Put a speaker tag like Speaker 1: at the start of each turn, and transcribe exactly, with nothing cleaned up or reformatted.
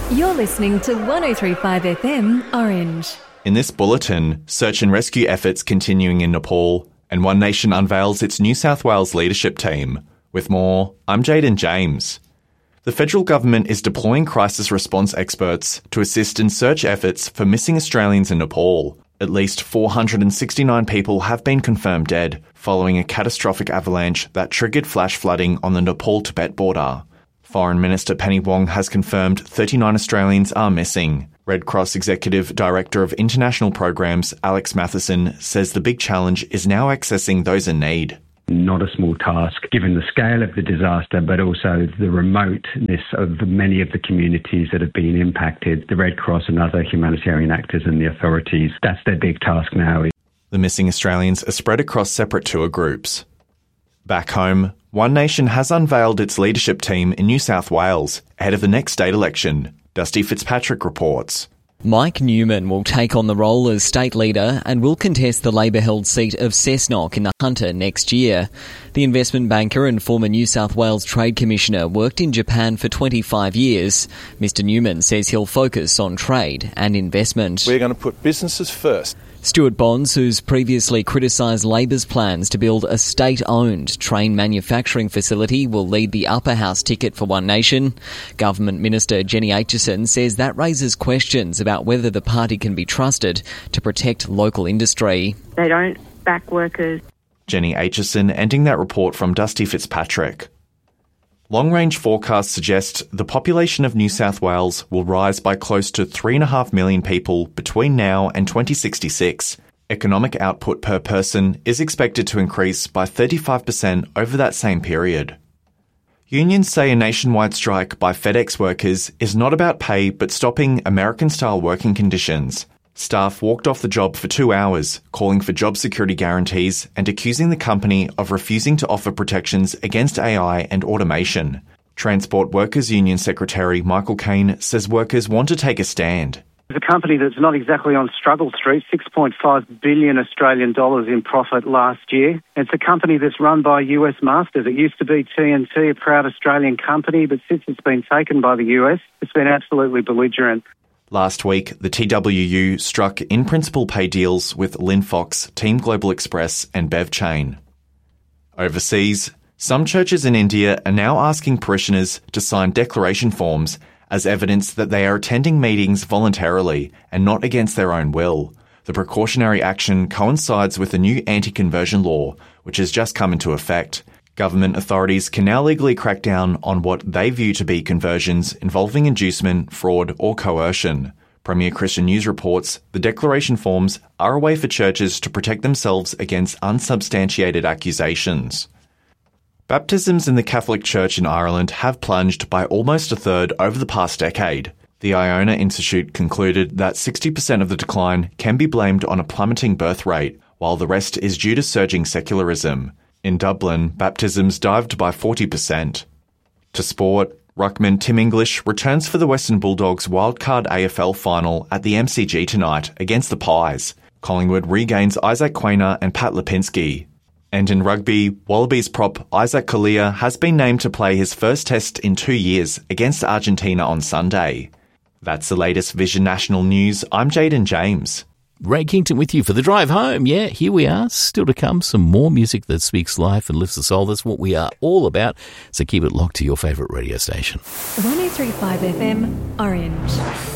Speaker 1: You're listening to one oh three point five F M Orange.
Speaker 2: In this bulletin, search and rescue efforts continuing in Nepal, and One Nation unveils its New South Wales leadership team. With more, I'm Jaden James. The federal government is deploying crisis response experts to assist in search efforts for missing Australians in Nepal. At least four hundred sixty-nine people have been confirmed dead following a catastrophic avalanche that triggered flash flooding on the Nepal-Tibet border. Foreign Minister Penny Wong has confirmed thirty-nine Australians are missing. Red Cross Executive Director of International Programs Alex Matheson says the big challenge is now accessing those in need.
Speaker 3: Not a small task, given the scale of the disaster, but also the remoteness of many of the communities that have been impacted. The Red Cross and other humanitarian actors and the authorities, that's their big task now.
Speaker 2: The missing Australians are spread across separate tour groups. Back home, One Nation has unveiled its leadership team in New South Wales ahead of the next state election. Dusty Fitzpatrick reports.
Speaker 4: Mike Newman will take on the role as state leader and will contest the Labor-held seat of Cessnock in the Hunter next year. The investment banker and former New South Wales Trade Commissioner worked in Japan for twenty-five years. Mister Newman says he'll focus on trade and investment.
Speaker 5: We're going to put businesses first.
Speaker 4: Stuart Bonds, who's previously criticised Labor's plans to build a state-owned train manufacturing facility, will lead the upper house ticket for One Nation. Government Minister Jenny Aitchison says that raises questions about whether the party can be trusted to protect local industry.
Speaker 6: They don't back workers.
Speaker 2: Jenny Aitchison ending that report from Dusty Fitzpatrick. Long-range forecasts suggest the population of New South Wales will rise by close to three point five million people between now and twenty sixty-six. Economic output per person is expected to increase by thirty-five percent over that same period. Unions say a nationwide strike by FedEx workers is not about pay but stopping American-style working conditions. Staff walked off the job for two hours, calling for job security guarantees and accusing the company of refusing to offer protections against A I and automation. Transport Workers Union Secretary Michael Kane says workers want to take a stand.
Speaker 7: It's a company that's not exactly on struggle street, six point five billion Australian dollars in profit last year. It's a company that's run by U S masters. It used to be T N T, a proud Australian company, but since it's been taken by the U S, it's been absolutely belligerent.
Speaker 2: Last week, the T W U struck in-principle pay deals with Linfox, Team Global Express and BevChain. Overseas, some churches in India are now asking parishioners to sign declaration forms as evidence that they are attending meetings voluntarily and not against their own will. The precautionary action coincides with a new anti-conversion law, which has just come into effect. Government authorities can now legally crack down on what they view to be conversions involving inducement, fraud or coercion. Premier Christian News reports the declaration forms are a way for churches to protect themselves against unsubstantiated accusations. Baptisms in the Catholic Church in Ireland have plunged by almost a third over the past decade. The Iona Institute concluded that sixty percent of the decline can be blamed on a plummeting birth rate, while the rest is due to surging secularism. In Dublin, baptisms dived by forty percent. To sport, ruckman Tim English returns for the Western Bulldogs wildcard A F L final at the M C G tonight against the Pies. Collingwood regains Isaac Quainer and Pat Lipinski. And in rugby, Wallabies prop Isaac Kalia has been named to play his first test in two years against Argentina on Sunday. That's the latest Vision National News. I'm Jaden James.
Speaker 8: Ray Kington with you for the drive home. Yeah, here we are. Still to come, some more music that speaks life and lifts the soul. That's what we are all about. So keep it locked to your favourite radio station.
Speaker 1: one oh three point five F M Orange.